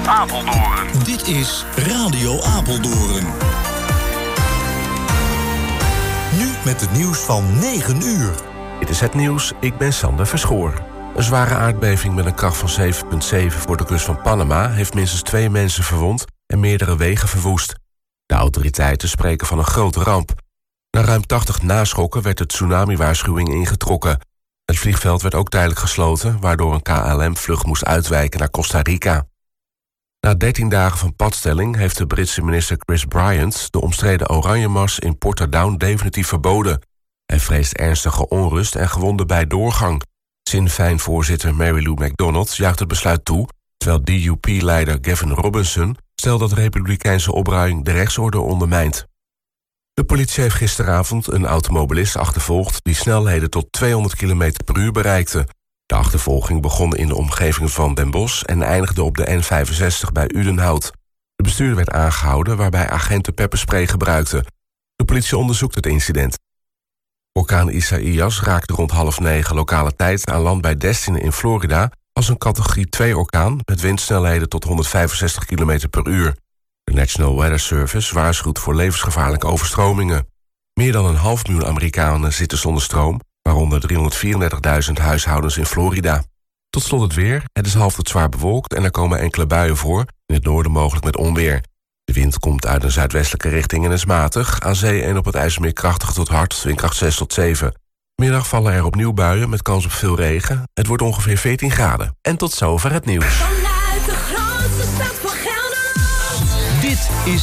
Apeldoorn. Dit is Radio Apeldoorn. Nu met het nieuws van 9 uur. Dit is het nieuws, ik ben Sander Verschoor. Een zware aardbeving met een kracht van 7,7 voor de kust van Panama heeft minstens 2 mensen verwond en meerdere wegen verwoest. De autoriteiten spreken van een grote ramp. Na ruim 80 naschokken werd de tsunami-waarschuwing ingetrokken. Het vliegveld werd ook tijdelijk gesloten, waardoor een KLM-vlucht moest uitwijken naar Costa Rica. Na 13 dagen van padstelling heeft de Britse minister Chris Bryant de omstreden Oranjemars in Portadown definitief verboden. Hij vreest ernstige onrust en gewonden bij doorgang. Sinn Féin-voorzitter Mary Lou McDonald juicht het besluit toe, terwijl DUP-leider Gavin Robinson stelt dat de republikeinse opruiing de rechtsorde ondermijnt. De politie heeft gisteravond een automobilist achtervolgd die snelheden tot 200 km per uur bereikte. De achtervolging begon in de omgeving van Den Bosch en eindigde op de N65 bij Udenhout. De bestuurder werd aangehouden waarbij agenten pepperspray gebruikten. De politie onderzoekt het incident. Orkaan Isaias raakte rond 8:30 lokale tijd aan land bij Destin in Florida als een categorie 2-orkaan met windsnelheden tot 165 km per uur. De National Weather Service waarschuwt voor levensgevaarlijke overstromingen. Meer dan 500.000 Amerikanen zitten zonder stroom, waaronder 334.000 huishoudens in Florida. Tot slot het weer. Het is half tot zwaar bewolkt en er komen enkele buien voor, in het noorden mogelijk met onweer. De wind komt uit een zuidwestelijke richting en is matig. Aan zee en op het IJsselmeer krachtig tot hard, windkracht 6 tot 7. Middag vallen er opnieuw buien met kans op veel regen. Het wordt ongeveer 14 graden. En tot zover het nieuws. Vanuit de grootste stad van Gelderland. Dit is